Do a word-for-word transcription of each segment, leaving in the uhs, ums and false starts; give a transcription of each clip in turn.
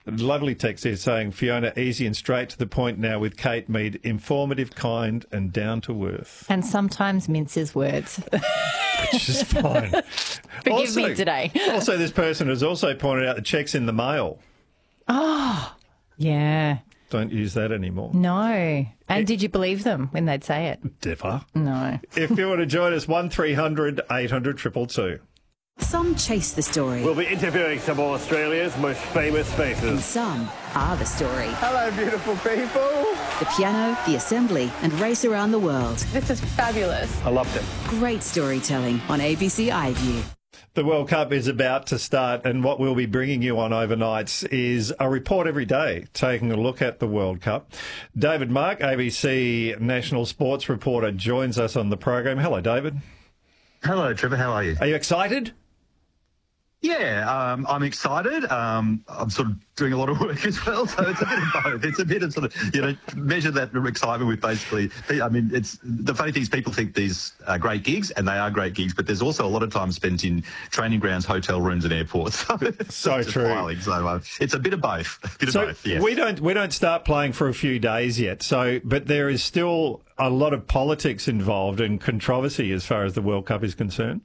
Lovely text here saying, Fiona, easy and straight to the point now with Kate Mead, informative, kind and down to earth. And sometimes minces words. Which is fine. Forgive also, me today. Also, this person has also pointed out the cheques in the mail. Oh, yeah. Don't use that anymore. No. And it, did you believe them when they'd say it? Never. No. If you want to join us, one three hundred eight hundred two two two. Some chase the story. We'll be interviewing some of Australia's most famous faces. And some are the story. Hello, beautiful people. The piano, the assembly, and race around the world. This is fabulous. I loved it. Great storytelling on A B C iView. The World Cup is about to start, and what we'll be bringing you on overnights is a report every day taking a look at the World Cup. David Mark, A B C national sports reporter, joins us on the program. Hello, David. Hello, Trevor. How are you? Are you excited? Yeah, um, I'm excited. Um, I'm sort of doing a lot of work as well, so it's a bit of both. It's a bit of sort of, you know, measure that excitement with basically, I mean, it's the funny thing is people think these are great gigs, and they are great gigs, but there's also a lot of time spent in training grounds, hotel rooms and airports. So true. Filing, so uh, it's a bit of both. A bit so of both, yes. we don't we don't start playing for a few days yet. So, but there is still a lot of politics involved and controversy as far as the World Cup is concerned.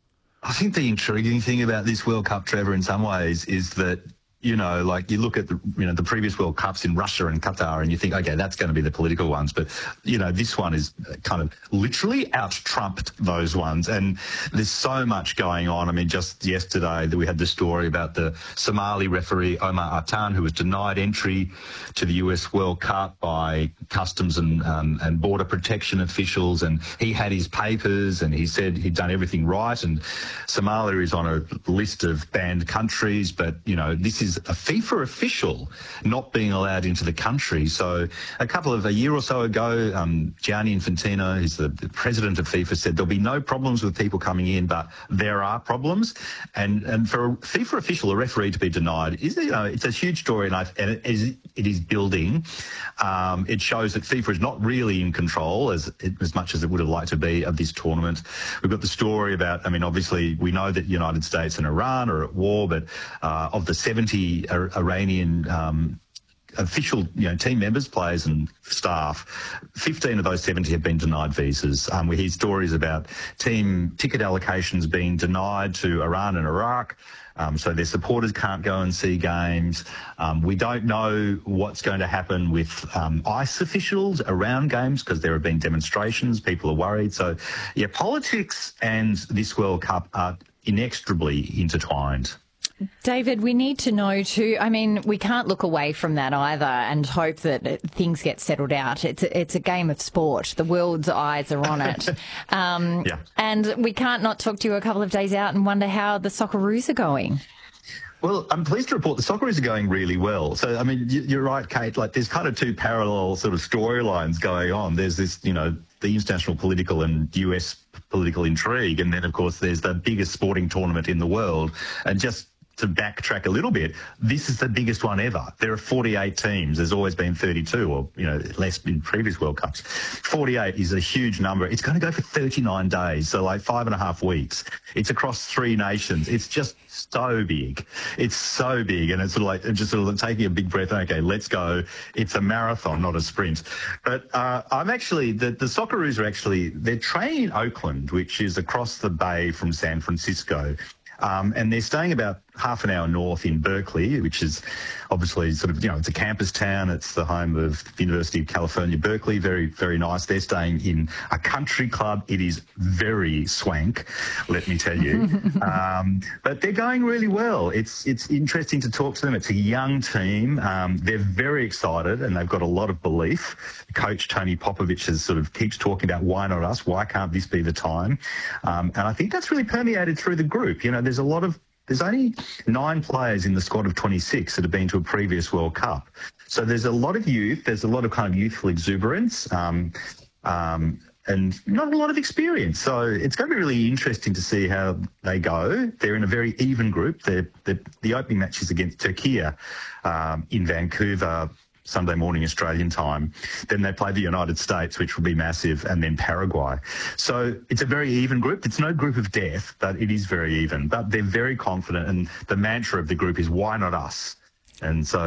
I think the intriguing thing about this World Cup, Trevor, in some ways, is that, you know, like you look at the, you know, the previous World Cups in Russia and Qatar and you think, okay, that's going to be the political ones. But, you know, this one is kind of literally out-trumped those ones. And there's so much going on. I mean, just yesterday that we had the story about the Somali referee Omar Artan, who was denied entry to the U S World Cup by customs and, um, and border protection officials. And he had his papers and he said he'd done everything right. And Somalia is on a list of banned countries. But, you know, this is a FIFA official not being allowed into the country. So a couple of a year or so ago, um, Gianni Infantino, who's the, the president of FIFA, said there'll be no problems with people coming in, but there are problems. And and for a FIFA official, a referee to be denied, is you know it's a huge story, and, I, and it is it is building. Um, it shows that FIFA is not really in control as as much as it would have liked to be of this tournament. We've got the story about, I mean, obviously we know that the United States and Iran are at war, but uh, of the seventy Iranian um, official, you know, team members, players and staff, fifteen of those seventy have been denied visas. Um, we hear stories about team ticket allocations being denied to Iran and Iraq. Um, so their supporters can't go and see games. Um, we don't know what's going to happen with um, ICE officials around games because there have been demonstrations. People are worried. So, yeah, politics and this World Cup are inextricably intertwined. David, we need to know too, I mean, we can't look away from that either and hope that things get settled out. It's a, it's a game of sport. The world's eyes are on it. Um, yeah. And we can't not talk to you a couple of days out and wonder how the Socceroos are going. Well, I'm pleased to report the Socceroos are going really well. So, I mean, you're right, Kate, like there's kind of two parallel sort of storylines going on. There's this, you know, the international political and U S political intrigue. And then, of course, there's the biggest sporting tournament in the world. And just to backtrack a little bit, this is the biggest one ever. There are forty-eight teams. There's always been thirty-two, or you know, less in previous World Cups. forty-eight is a huge number. It's going to go for thirty-nine days, so like five and a half weeks. It's across three nations. It's just so big. It's so big, and it's sort of like just sort of taking a big breath. Okay, let's go. It's a marathon, not a sprint. But uh, I'm actually the the Socceroos are actually they're training in Oakland, which is across the bay from San Francisco. Um, and they're staying about half an hour north in Berkeley, which is obviously sort of, you know, it's a campus town. It's the home of the University of California, Berkeley. Very, very nice. They're staying in a country club. It is very swank, let me tell you. um, but they're going really well. It's it's interesting to talk to them. It's a young team. Um, they're very excited and they've got a lot of belief. Coach Tony Popovich has sort of keeps talking about why not us? Why can't this be the time? Um, and I think that's really permeated through the group. You know, there's a lot of There's only nine players in the squad of twenty-six that have been to a previous World Cup. So there's a lot of youth. There's a lot of kind of youthful exuberance um, um, and not a lot of experience. So it's going to be really interesting to see how they go. They're in a very even group. They're, they're, the opening match is against Turkey um, in Vancouver, Sunday morning Australian time. Then they play the United States, which will be massive, and then Paraguay. So it's a very even group. It's no group of death, but it is very even. But they're very confident, and the mantra of the group is, why not us? And so